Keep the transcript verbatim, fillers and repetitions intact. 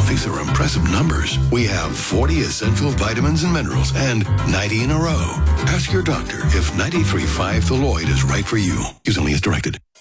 these are impressive numbers. We have forty essential vitamins and minerals and ninety in a row. Ask your doctor if ninety-three point five Thaloid is right for you. Use only as directed.